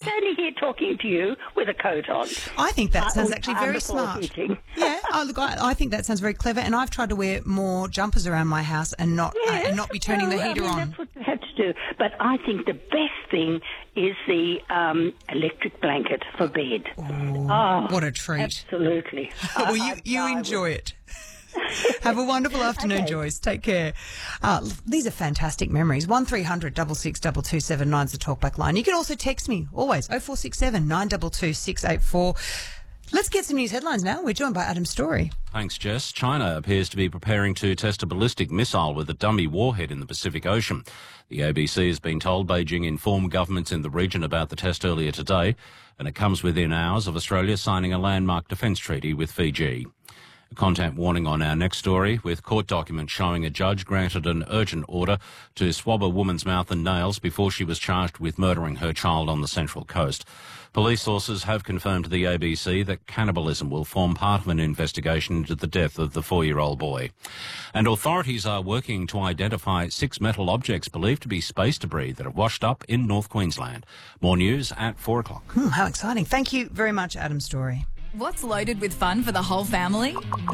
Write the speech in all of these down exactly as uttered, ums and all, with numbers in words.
standing here talking to you with a coat on. I think that Uh, sounds with actually very underfloor smart. heating. Yeah, oh, look, I, I think that sounds very clever, and I've tried to wear more jumpers around my house and not uh, Yes, and not be turning well, the heater I mean, on. That's what you have to do. But I think the best thing is the um, electric blanket for bed. Oh, What a treat. Absolutely. Well, I- you, I- you I would- enjoy it. Have a wonderful afternoon, Okay. Joyce. Take care. Uh, these are fantastic memories. one three hundred six six two two seven nine is the talkback line. You can also text me, always, oh four six seven nine two two six eight four. Let's get some news headlines now. We're joined by Adam Story. Thanks, Jess. China appears to be preparing to test a ballistic missile with a dummy warhead in the Pacific Ocean. The A B C has been told Beijing informed governments in the region about the test earlier today, and it comes within hours of Australia signing a landmark defence treaty with Fiji. A content warning on our next story, with court documents showing a judge granted an urgent order to swab a woman's mouth and nails before she was charged with murdering her child on the Central Coast. Police sources have confirmed to the A B C that cannibalism will form part of an investigation into the death of the four-year-old boy. And authorities are working to identify six metal objects believed to be space debris that have washed up in North Queensland. More news at four o'clock. Hmm, how exciting. Thank you very much, Adam Story. What's loaded with fun for the whole family?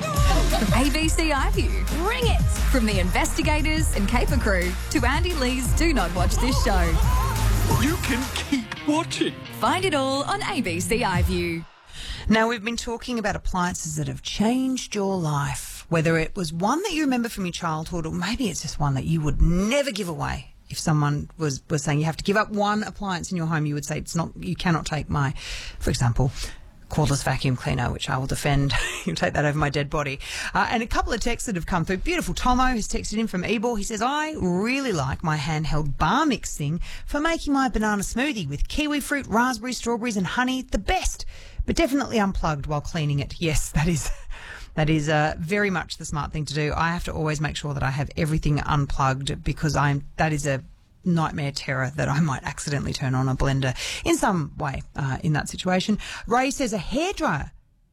A B C iView. Bring it! From the investigators and caper crew to Andy Lee's Do Not Watch This Show. You can keep watching. Find it all on A B C iView. Now, we've been talking about appliances that have changed your life, whether it was one that you remember from your childhood or maybe it's just one that you would never give away. If someone was, was saying you have to give up one appliance in your home, you would say, it's not, you cannot take my, for example, cordless vacuum cleaner, which I will defend. You'll take that over my dead body. Uh, and a couple of texts that have come through. Beautiful Tomo has texted in from Ebor. He says, I really like my handheld bar mix thing for making my banana smoothie with kiwi fruit, raspberries, strawberries and honey. The best, but definitely unplugged while cleaning it. Yes, that is... That is uh, very much the smart thing to do. I have to always make sure that I have everything unplugged because I'm that is a nightmare terror that I might accidentally turn on a blender in some way uh, in that situation. Ray says a hairdryer.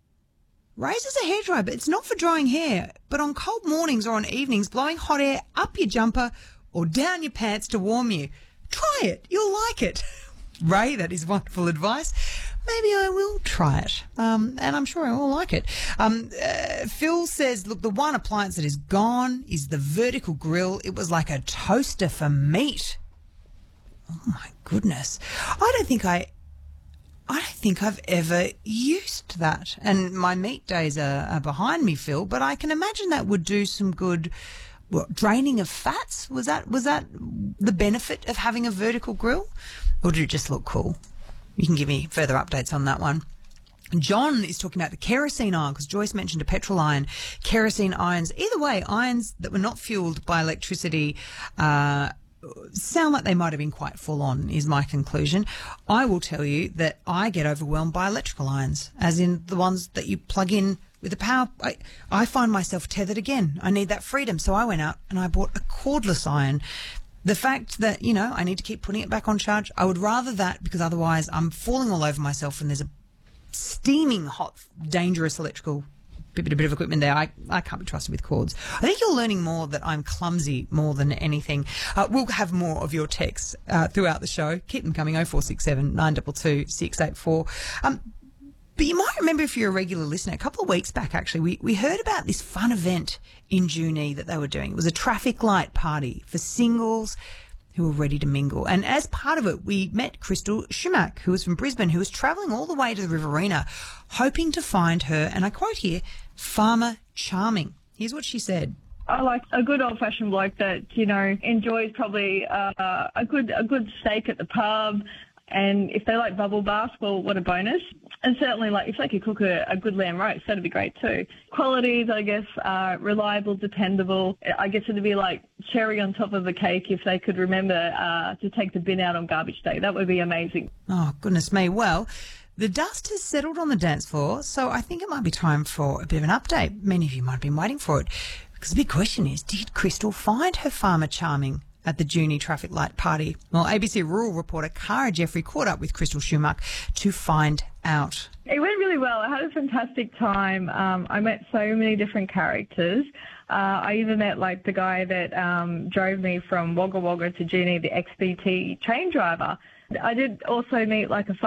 Ray says a hairdryer, but it's not for drying hair. But on cold mornings or on evenings, blowing hot air up your jumper or down your pants to warm you. Try it. You'll like it. Ray, that is wonderful advice. Maybe I will try it, um, and I'm sure I will like it. Um, uh, Phil says, look, the one appliance that is gone is the vertical grill. It was like a toaster for meat. Oh, my goodness. I don't think I... I don't think I've ever used that. And my meat days are, are behind me, Phil, but I can imagine that would do some good... What, draining of fats? Was that was that the benefit of having a vertical grill? Or did it just look cool? You can give me further updates on that one. John is talking about the kerosene iron because Joyce mentioned a petrol iron. Kerosene irons, either way, irons that were not fueled by electricity uh, sound like they might have been quite full on, is my conclusion. I will tell you that I get overwhelmed by electrical irons, as in the ones that you plug in with the power. I, I find myself tethered again. I need that freedom. So I went out and I bought a cordless iron. The fact that, you know, I need to keep putting it back on charge, I would rather that because otherwise I'm falling all over myself and there's a steaming hot, dangerous electrical bit, bit, bit of equipment there. I, I can't be trusted with cords. I think you're learning more that I'm clumsy more than anything. Uh, we'll have more of your texts uh, throughout the show. Keep them coming, oh four six seven nine two two six eight four. Um, But you might remember, if you're a regular listener, a couple of weeks back, actually, we, we heard about this fun event in Junee that they were doing. It was a traffic light party for singles who were ready to mingle. And as part of it, we met Crystal Schumack, who was from Brisbane, who was travelling all the way to the Riverina, hoping to find her, and I quote here, farmer charming. Here's what she said. I like a good old-fashioned bloke that, you know, enjoys probably uh, a good a good steak at the pub. And if they like bubble bath, well, what a bonus. And certainly, like, if they could cook a, a good lamb roast, that'd be great too. Qualities, I guess, are reliable, dependable. I guess it'd be like cherry on top of the cake if they could remember uh, to take the bin out on garbage day. That would be amazing. Oh, goodness me. Well, the dust has settled on the dance floor, so I think it might be time for a bit of an update. Many of you might have been waiting for it. Because the big question is, did Crystal find her farmer charming at the Junee traffic light party? Well, A B C rural reporter Cara Jeffrey caught up with Crystal Schumack to find out. It went really well. I had a fantastic time. Um, I met so many different characters. Uh, I even met, like, the guy that um, drove me from Wagga Wagga to Junee, the X B T train driver. I did also meet, like, a